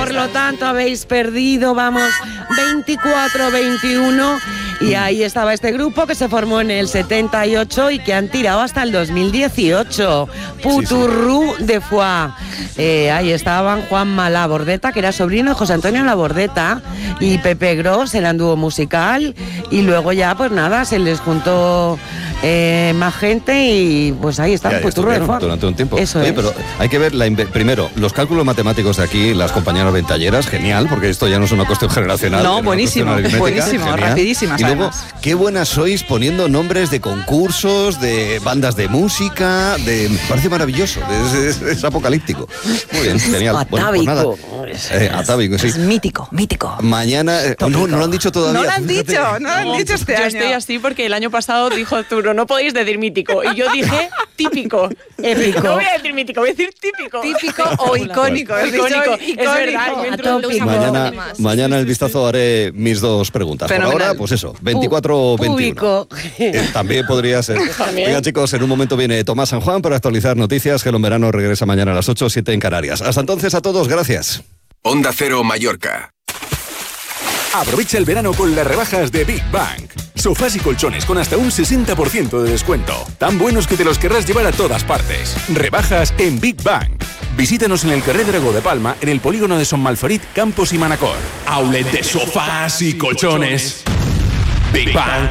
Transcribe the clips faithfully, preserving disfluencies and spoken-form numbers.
Por lo tanto, habéis perdido, vamos, veinticuatro veintiuno. Y ahí estaba este grupo que se formó en el setenta y ocho y que han tirado hasta el dos mil dieciocho. Puturrú sí, sí. de Foix. Eh, ahí estaban Juanma Labordeta, que era sobrino de José Antonio Labordeta, y Pepe Gros, el dúo musical. Y luego ya, pues nada, se les juntó eh, más gente y pues ahí está, Puturrú de Foix. Durante un tiempo. Eso Oye, es. pero hay que ver, la inve- primero, los cálculos matemáticos de aquí, las compañeras ventalleras, genial, porque esto ya no es una cuestión generacional. No, buenísimo, buenísimo, genial. Rapidísimas. Y luego, además. qué buenas sois poniendo nombres de concursos, de bandas de música, de me parece maravilloso, es, es, es apocalíptico. Muy bien, genial. Atávico. Bueno, pues nada, eh, atávico, sí. Es mítico, mítico. Mañana, eh, no, no lo han dicho todavía. No lo han dicho, no lo han No, dicho este yo año. estoy así porque el año pasado dijo Arturo, no podéis decir mítico. Y yo dije típico. Épico. No voy a decir mítico, voy a decir típico. Típico o icónico. Bueno. Has dicho Icónico, icónico. es verdad. Yo entro en los Mañana, además. mañana el vistazo haré mis dos preguntas. Fenomenal. Por ahora, pues eso, veinticuatro veintiuno. Eh, también podría ser. También. Venga, chicos, en un momento viene Tomás San Juan para actualizar noticias. Hello en Verano regresa mañana a las ocho, siete en Canarias. Hasta entonces, a todos, gracias. Onda Cero Mallorca. Aprovecha el verano con las rebajas de Big Bang. Sofás y colchones con hasta un sesenta por ciento de descuento. Tan buenos que te los querrás llevar a todas partes. Rebajas en Big Bang. Visítanos en el carrer Dragó de Palma, en el polígono de Son Malferit, Campos y Manacor. Outlet de sofás y colchones. Big Bang.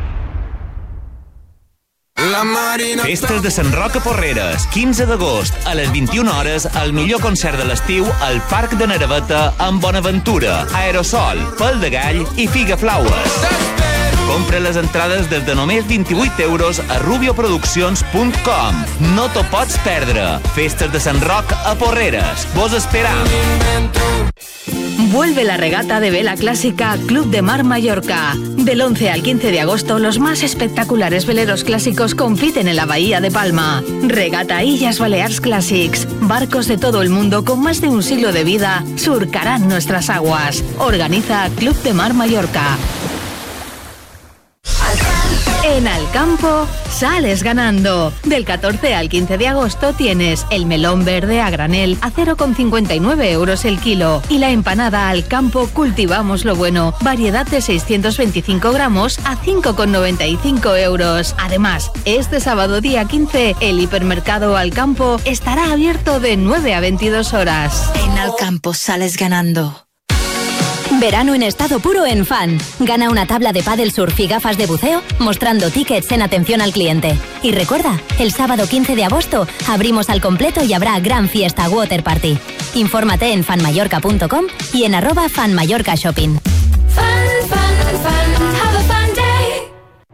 Festes de Sant Roc a Porreres, quinze d'agost, a les vint-i-una hores, el millor concert de l'estiu al Parc de Naraveta amb Bonaventura, Aerosol, Pel de Gall i Figa Flaues. Compra les entrades des de només vint-i-vuit euros a rubio produccions punt com. No t'ho pots perdre. Festes de Sant Roc a Porreres. Vos esperam. Vuelve la regata de vela clásica Club de Mar Mallorca. Del once al quince de agosto, los más espectaculares veleros clásicos compiten en la Bahía de Palma. Regata Illas Balears Classics. Barcos de todo el mundo con más de un siglo de vida surcarán nuestras aguas. Organiza Club de Mar Mallorca. En Alcampo sales ganando. Del catorce al quince de agosto tienes el melón verde a granel a cero coma cincuenta y nueve euros el kilo y la empanada Alcampo Cultivamos lo Bueno, variedad de seiscientos veinticinco gramos a cinco coma noventa y cinco euros. Además, este sábado día quince, el hipermercado Alcampo estará abierto de nueve a veintidós horas. En Alcampo sales ganando. Verano en estado puro en Fan. Gana una tabla de pádel surf y gafas de buceo mostrando tickets en atención al cliente. Y recuerda, el sábado quince de agosto abrimos al completo y habrá gran fiesta water party. Infórmate en fan mallorca punto com y en arroba fanmallorca shopping. Fun, fun, fun, have a fun day.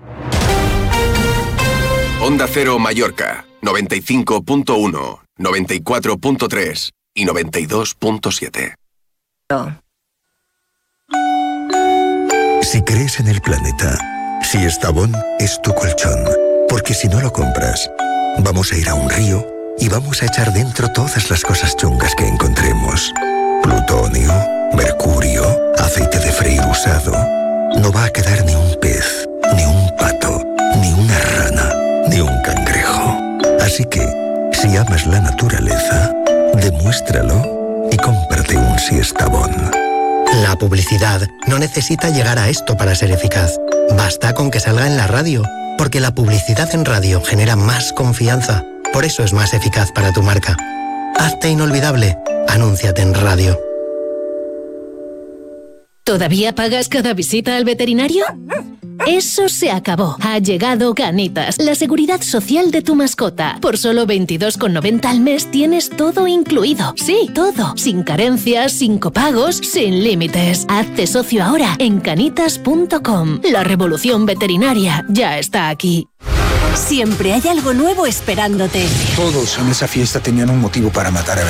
Onda Cero Mallorca, noventa y cinco punto uno, noventa y cuatro punto tres y noventa y dos punto siete. Si crees en el planeta, si Estabón es tu colchón, porque si no lo compras, vamos a ir a un río y vamos a echar dentro todas las cosas chungas que encontremos. Plutonio, mercurio, aceite de freír usado. No va a quedar ni un pez, ni un pato, ni una rana, ni un cangrejo. Así que, si amas la naturaleza, demuéstralo y cómprate un Siestabón. La publicidad no necesita llegar a esto para ser eficaz. Basta con que salga en la radio, porque la publicidad en radio genera más confianza. Por eso es más eficaz para tu marca. Hazte inolvidable. Anúnciate en radio. ¿Todavía pagas cada visita al veterinario? Eso se acabó. Ha llegado Canitas, la seguridad social de tu mascota. Por solo veintidós con noventa al mes tienes todo incluido. Sí, todo. Sin carencias, sin copagos, sin límites. Hazte socio ahora en canitas punto com. La revolución veterinaria ya está aquí. Siempre hay algo nuevo esperándote. Todos en esa fiesta tenían un motivo para matar a